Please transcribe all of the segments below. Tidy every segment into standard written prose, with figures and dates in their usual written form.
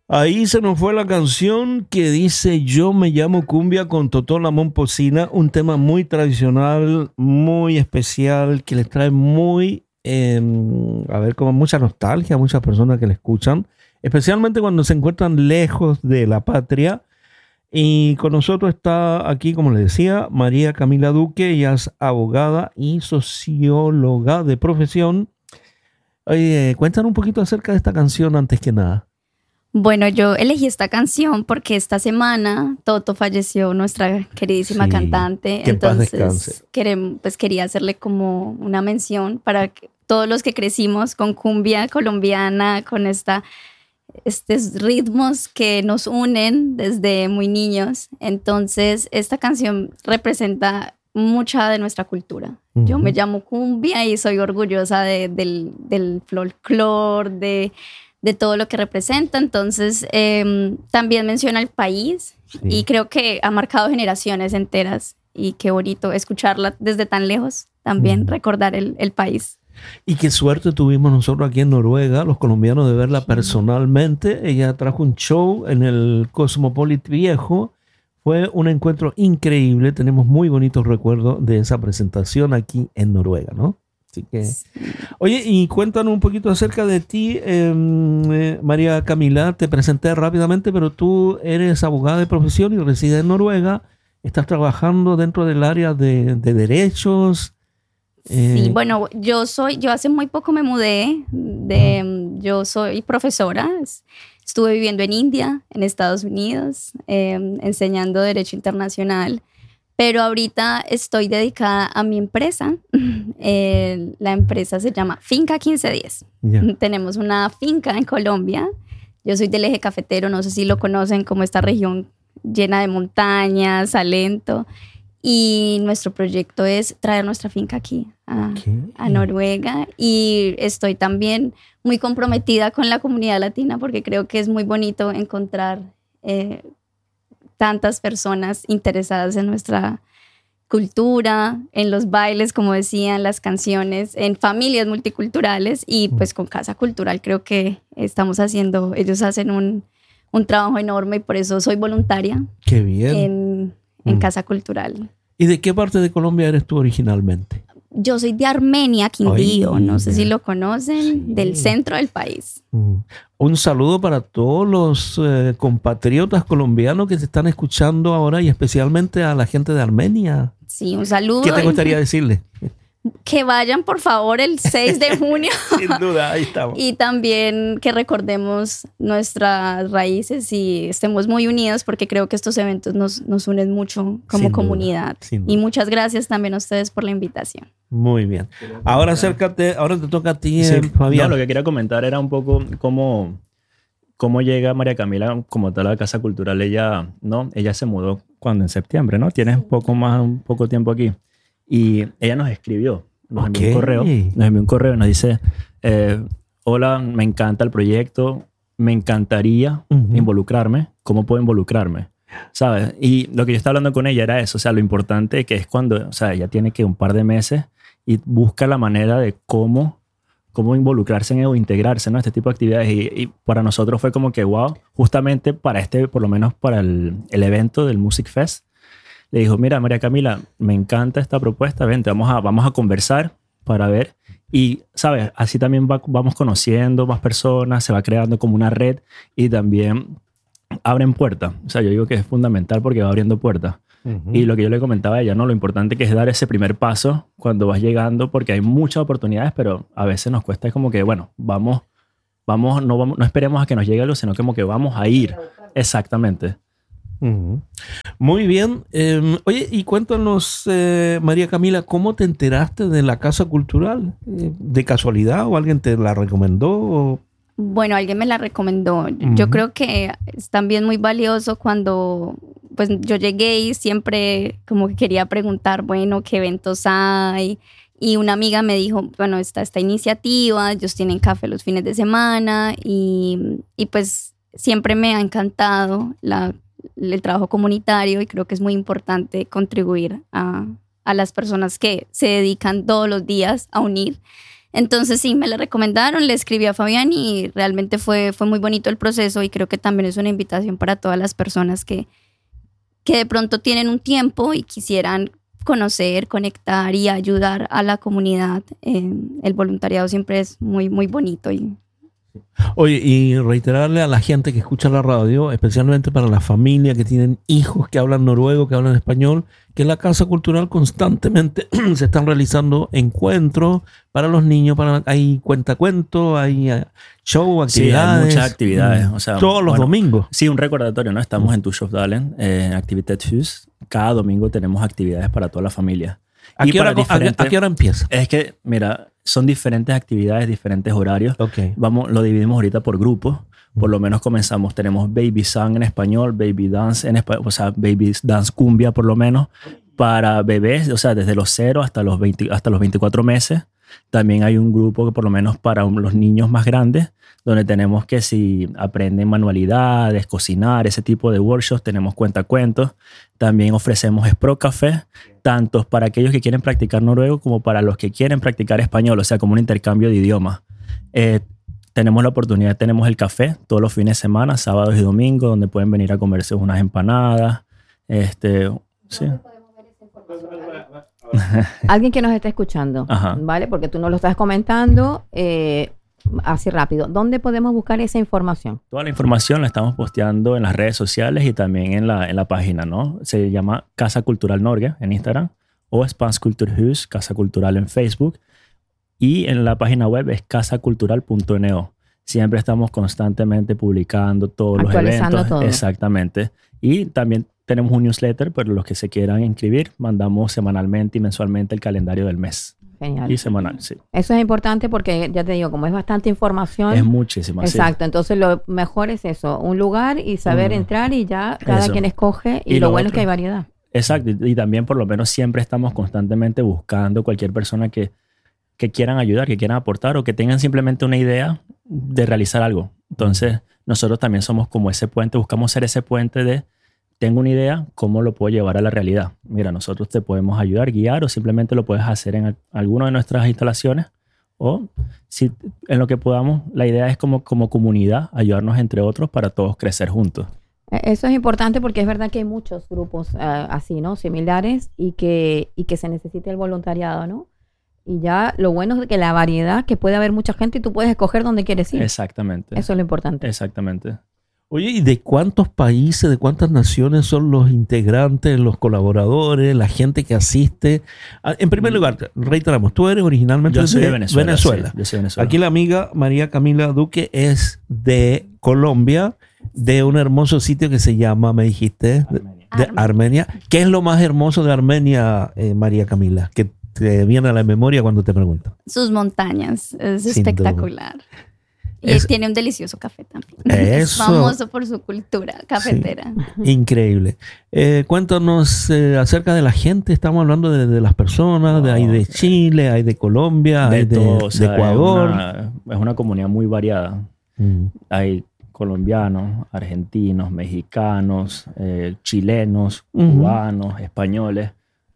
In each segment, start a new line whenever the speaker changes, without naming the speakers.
Ahí se nos fue la canción que dice Yo me llamo Cumbia con Totó la Momposina, un tema muy tradicional, muy especial, que les trae como mucha nostalgia a muchas personas que la escuchan, especialmente cuando se encuentran lejos de la patria. Y con nosotros está aquí, como les decía, María Camila Duque. Ella es abogada y socióloga de profesión. Oye, cuéntanos un poquito acerca de esta canción antes que nada.
Bueno, yo elegí esta canción porque esta semana Toto falleció, nuestra queridísima
Sí,
cantante.
que en paz
Entonces,
descanse.
quería hacerle como una mención para todos los que crecimos con cumbia colombiana, con estos ritmos que nos unen desde muy niños. Entonces, esta canción representa mucha de nuestra cultura. Yo me llamo Cumbia y soy orgullosa del folclore, de todo lo que representa. Entonces, también menciona el país y creo que ha marcado generaciones enteras y qué bonito escucharla desde tan lejos, también recordar el país.
Y qué suerte tuvimos nosotros aquí en Noruega, los colombianos, de verla personalmente. Ella trajo un show en el Cosmopolit Viejo. Fue un encuentro increíble. Tenemos muy bonitos recuerdos de esa presentación aquí en Noruega, ¿no? Así que, oye, y cuéntanos un poquito acerca de ti, María Camila. Te presenté rápidamente, pero tú eres abogada de profesión y resides en Noruega. Estás trabajando dentro del área de derechos.
Sí, bueno, yo hace muy poco me mudé, yo soy profesora, estuve viviendo en India, en Estados Unidos, enseñando Derecho Internacional, pero ahorita estoy dedicada a mi empresa. La empresa se llama Finca 1510.
Yeah.
Tenemos una finca en Colombia. Yo soy del eje cafetero, no sé si lo conocen, como esta región llena de montañas, Salento. Y nuestro proyecto es traer nuestra finca aquí a Noruega. Y estoy también muy comprometida con la comunidad latina porque creo que es muy bonito encontrar tantas personas interesadas en nuestra cultura, en los bailes, como decían, las canciones, en familias multiculturales. Y pues con Casa Cultural creo que ellos hacen un trabajo enorme y por eso soy voluntaria.
Qué bien.
En Casa Cultural.
¿Y de qué parte de Colombia eres tú originalmente?
Yo soy de Armenia, Quindío.
Ay,
no sé si lo conocen,
sí.
del centro del país.
Un saludo para todos los compatriotas colombianos que se están escuchando ahora y especialmente a la gente de Armenia.
Sí, un saludo.
¿Qué te gustaría decirle?
Que vayan, por favor, el 6 de junio.
Sin duda, ahí estamos.
Y también que recordemos nuestras raíces y estemos muy unidos porque creo que estos eventos nos unen mucho como comunidad. Y muchas gracias también a ustedes por la invitación.
Muy bien. Ahora acércate, ahora te toca a ti,
Sí,
Fabián.
no, lo que quería comentar era un poco cómo llega María Camila como tal a la Casa Cultural. Ella se mudó cuando en septiembre, ¿no? Tienes un poco tiempo aquí. Y ella nos escribió, nos envió un correo, nos dice, hola, me encanta el proyecto, me encantaría involucrarme, ¿cómo puedo involucrarme? ¿Sabes? Y lo que yo estaba hablando con ella era eso, o sea, lo importante que es cuando, o sea, ella tiene que un par de meses y busca la manera de cómo involucrarse o integrarse, ¿no? Este tipo de actividades. Y para nosotros fue como que, wow, justamente para por lo menos para el evento del Music Fest, le dijo, mira, María Camila, me encanta esta propuesta, vente, vamos a conversar para ver. Y, ¿sabes? Así también vamos conociendo más personas, se va creando como una red y también abren puertas. O sea, yo digo que es fundamental porque va abriendo puertas. Y lo que yo le comentaba a ella, ¿no? Lo importante que es dar ese primer paso cuando vas llegando, porque hay muchas oportunidades, pero a veces nos cuesta, es como que, bueno, no esperemos a que nos llegue algo, sino como que vamos a ir. Exactamente.
Muy bien. Oye, y cuéntanos, María Camila, ¿cómo te enteraste de la Casa Cultural? ¿De casualidad o alguien te la recomendó?
Bueno, alguien me la recomendó. Yo creo que es también muy valioso cuando pues yo llegué y siempre como que quería preguntar, bueno, ¿qué eventos hay? Y una amiga me dijo, bueno, está esta iniciativa, ellos tienen café los fines de semana y pues siempre me ha encantado el trabajo comunitario y creo que es muy importante contribuir a las personas que se dedican todos los días a unir. Entonces sí, me la recomendaron, le escribí a Fabián y realmente fue muy bonito el proceso y creo que también es una invitación para todas las personas que de pronto tienen un tiempo y quisieran conocer, conectar y ayudar a la comunidad. El voluntariado siempre es muy, muy bonito.
Oye, y reiterarle a la gente que escucha la radio, especialmente para la familia que tienen hijos que hablan noruego, que hablan español, que en la Casa Cultural constantemente se están realizando encuentros para los niños, hay cuentacuentos, hay show, actividades.
Sí, hay muchas actividades. O sea,
todos los domingos.
Sí, un recordatorio, ¿no? Estamos en Tushofdalen, en Aktivitetshus. Cada domingo tenemos actividades para toda la familia.
¿A qué hora empieza?
Es que, mira, son diferentes actividades, diferentes horarios.
Okay.
Lo dividimos ahorita por grupos. Por lo menos tenemos Baby Song en español, Baby Dance en español, o sea, Baby Dance Cumbia por lo menos, para bebés, o sea, desde los 0 hasta los 24 meses. También hay un grupo que por lo menos para los niños más grandes, donde tenemos que si aprenden manualidades, cocinar, ese tipo de workshops, tenemos cuentacuentos. También ofrecemos Språkcafé, tanto para aquellos que quieren practicar noruego como para los que quieren practicar español, o sea, como un intercambio de idiomas. Tenemos la oportunidad, tenemos el café todos los fines de semana, sábados y domingos, donde pueden venir a comerse unas empanadas. Sí.
Alguien que nos esté escuchando,
Ajá.
¿vale? Porque tú nos lo estás comentando así rápido. ¿Dónde podemos buscar esa información?
Toda la información la estamos posteando en las redes sociales y también en la página, ¿no? Se llama Casa Cultural Norge en Instagram o Spanskulturhus, Casa Cultural en Facebook. Y en la página web es casacultural.no. Siempre estamos constantemente publicando todos los eventos.
Todo.
Exactamente. Y también tenemos un newsletter para los que se quieran inscribir. Mandamos semanalmente y mensualmente el calendario del mes.
Genial.
Y semanal, sí.
Eso es importante porque, ya te digo, como es bastante información.
Es muchísima.
Exacto.
Sí.
Entonces, lo mejor es eso. Un lugar y saber entrar y ya cada quien escoge. Y lo bueno es que hay variedad.
Exacto. Y también, por lo menos, siempre estamos constantemente buscando cualquier persona que quieran ayudar, que quieran aportar o que tengan simplemente una idea de realizar algo. Entonces, nosotros también somos como ese puente, buscamos ser ese puente de tengo una idea, ¿cómo lo puedo llevar a la realidad? Mira, nosotros te podemos ayudar, guiar o simplemente lo puedes hacer en alguna de nuestras instalaciones o si en lo que podamos, la idea es como comunidad ayudarnos entre otros para todos crecer juntos.
Eso es importante porque es verdad que hay muchos grupos así, ¿no? Similares y que se necesita el voluntariado, ¿no? Y ya lo bueno es que la variedad, que puede haber mucha gente y tú puedes escoger dónde quieres ir.
Exactamente.
Eso es lo importante.
Exactamente.
Oye, ¿y de cuántos países, de cuántas naciones son los integrantes, los colaboradores, la gente que asiste? En primer lugar, reiteramos, tú eres originalmente
Yo soy de
Venezuela.
Sí, yo soy de Venezuela.
Aquí la amiga María Camila Duque es de Colombia, de un hermoso sitio que se llama, me dijiste, de Armenia. ¿Qué es lo más hermoso de Armenia, María Camila? Que te viene a la memoria cuando te pregunto.
Sus montañas, es
Sin
espectacular. Y tiene un delicioso café también. Es
Eso.
famoso por su cultura cafetera.
Sí, increíble. Cuéntanos acerca de la gente. Estamos hablando de las personas, hay de Chile, hay de Colombia, hay de Ecuador.
Es una comunidad muy variada. Hay colombianos, argentinos, mexicanos, chilenos, cubanos, españoles.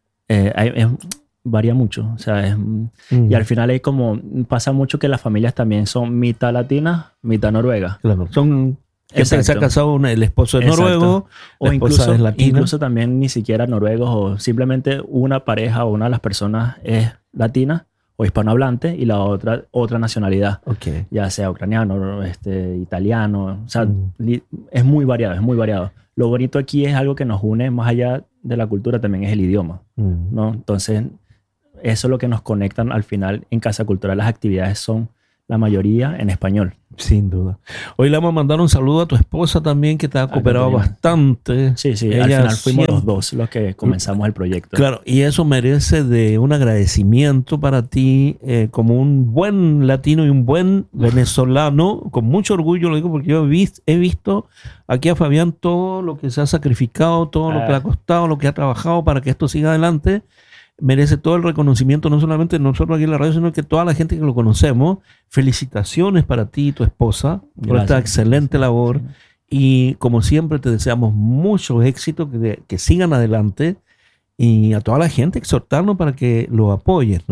Varía mucho, o sea, y al final pasa mucho que las familias también son mitad latinas, mitad noruegas.
Claro, se ha casado el esposo es noruego,
o
la esposa es latina.
Incluso también ni siquiera noruegos, o simplemente una pareja o una de las personas es latina o hispanohablante y la otra nacionalidad, ya sea ucraniano, italiano, o sea, es muy variado, es muy variado. Lo bonito aquí es algo que nos une más allá de la cultura, también es el idioma, ¿no? Entonces, eso es lo que nos conectan al final en Casa Cultural. Las actividades son la mayoría en español.
Sin duda. Hoy le vamos a mandar un saludo a tu esposa también, que te ha cooperado bastante.
Sí,
Ella
al final fuimos los dos los que comenzamos el proyecto.
Claro, y eso merece de un agradecimiento para ti como un buen latino y un buen venezolano. Con mucho orgullo lo digo porque yo he visto aquí a Fabián todo lo que se ha sacrificado, todo lo que le ha costado, lo que ha trabajado para que esto siga adelante. Merece todo el reconocimiento, no solamente nosotros aquí en la radio, sino que toda la gente que lo conocemos. Felicitaciones para ti y tu esposa por esta excelente labor. Y como siempre te deseamos mucho éxito, que sigan adelante. Y a toda la gente exhortarnos para que lo apoyen, ¿no?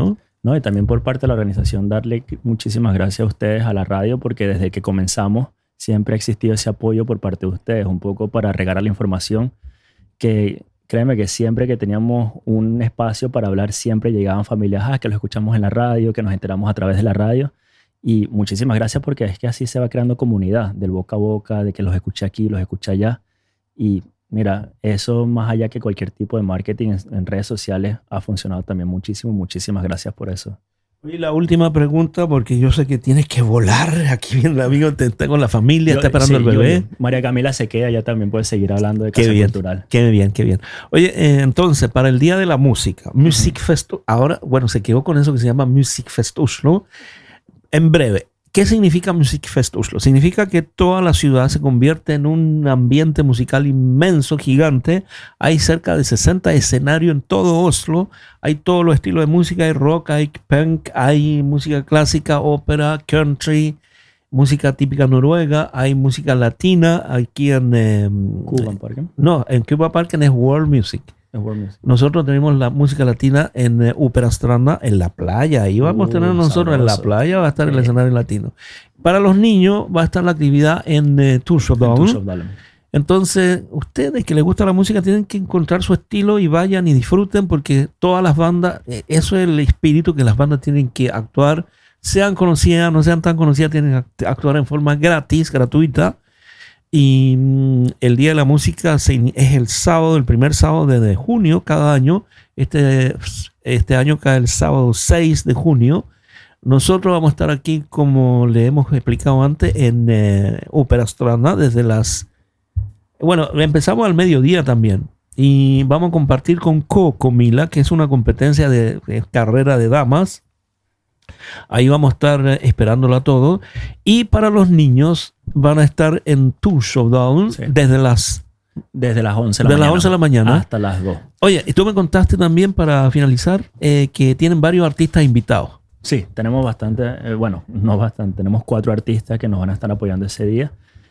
¿no? Y también por parte de la organización darle muchísimas gracias a ustedes, a la radio, porque desde que comenzamos siempre ha existido ese apoyo por parte de ustedes, un poco para regar la información que... Créeme que siempre que teníamos un espacio para hablar, siempre llegaban familias que lo escuchamos en la radio, que nos enteramos a través de la radio. Y muchísimas gracias porque es que así se va creando comunidad, del boca a boca, de que los escuché aquí, los escuché allá. Y mira, eso más allá que cualquier tipo de marketing en redes sociales ha funcionado también muchísimo. Muchísimas gracias por eso.
Y la última pregunta, porque yo sé que tienes que volar. Aquí viene el amigo, está con la familia, está esperando el bebé.
María Camila se queda, ya también puede seguir hablando de Casa Cultural.
Qué bien, qué bien. Oye, entonces, para el Día de la Música, Musikfest, ahora, bueno, se quedó con eso que se llama Musikfest Oslo. En breve, ¿qué significa Musikfest Oslo? Significa que toda la ciudad se convierte en un ambiente musical inmenso, gigante. Hay cerca de 60 escenarios en todo Oslo. Hay todos los estilos de música. Hay rock, hay punk, hay música clásica, ópera, country, música típica noruega. Hay música latina. Aquí en...
¿Cuban Parken?
No, en Cuba Parken es World Music. Nosotros tenemos la música latina en Uperastranda, en la playa. Ahí vamos a tener nosotros sabroso. En la playa, va a estar el escenario latino. Para los niños va a estar la actividad en Tushovdalen. Entonces, ustedes que les gusta la música tienen que encontrar su estilo y vayan y disfruten porque todas las bandas, eso es el espíritu que las bandas tienen que actuar, sean conocidas, no sean tan conocidas, tienen que actuar en forma gratis, gratuita. Y el Día de la Música es el sábado, el primer sábado de junio cada año. Este año cae el sábado 6 de junio. Nosotros vamos a estar aquí, como le hemos explicado antes, en Uperastranda desde las... Bueno, empezamos al mediodía también. Y vamos a compartir con Cocomila, que es una competencia de carrera de damas. Ahí vamos a estar esperándolo a todos. Y para los niños van a estar en Tushovdalen desde las 11 de la mañana
hasta las 2.
Oye, y tú me contaste también para finalizar que tienen varios artistas invitados.
Sí, tenemos bastante, bueno, no bastante, tenemos 4 artistas que nos van a estar apoyando ese día.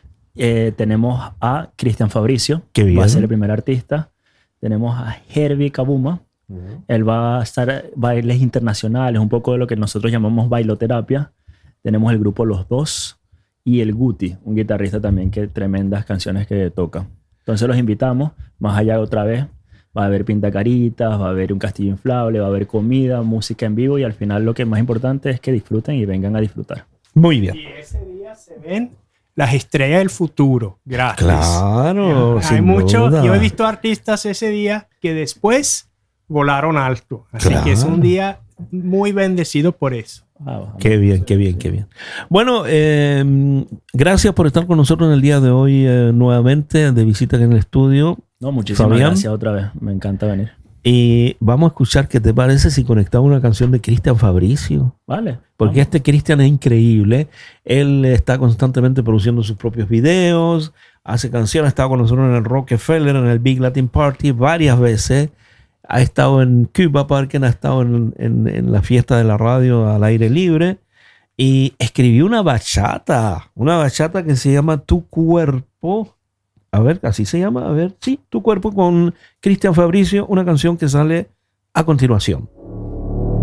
Tenemos a Cristian Fabricio, que va a ser el primer artista. Tenemos a Herbie Kabuma. Él va a estar bailes internacionales, un poco de lo que nosotros llamamos bailoterapia. Tenemos el grupo Los Dos y el Guti, un guitarrista también que tremendas canciones que toca. Entonces los invitamos, más allá otra vez, va a haber pintacaritas, va a haber un castillo inflable, va a haber comida, música en vivo y al final lo que es más importante es que disfruten y vengan a disfrutar.
Muy bien.
Y ese día se ven las estrellas del futuro, gracias.
Claro,
hay mucho. Yo he visto artistas ese día que después volaron alto. Así que es un día muy bendecido por eso.
Qué bien, qué bien, qué bien. Bueno, gracias por estar con nosotros en el día de hoy nuevamente de visita aquí en el estudio.
No, muchísimas
Fabián.
Gracias otra vez. Me encanta venir.
Y vamos a escuchar qué te parece si conectamos una canción de Cristian Fabricio.
Vale.
Porque
vamos.
Cristian es increíble. Él está constantemente produciendo sus propios videos, hace canciones, ha estado con nosotros en el Rockefeller, en el Big Latin Party varias veces. Ha estado en Cuba Parken, ha estado en la fiesta de la radio al aire libre y escribió una bachata que se llama Tu Cuerpo. A ver, así se llama, a ver, sí, Tu Cuerpo con Cristian Fabricio, una canción que sale a continuación.